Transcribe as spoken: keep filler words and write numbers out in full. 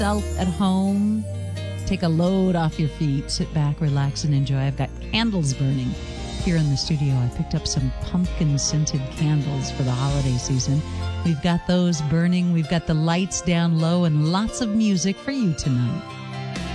yourself at home, take a load off your feet, sit back, relax, and enjoy. I've got candles burning here in the studio. I picked up some pumpkin-scented candles for the holiday season. We've got those burning. We've got the lights down low and lots of music for you tonight.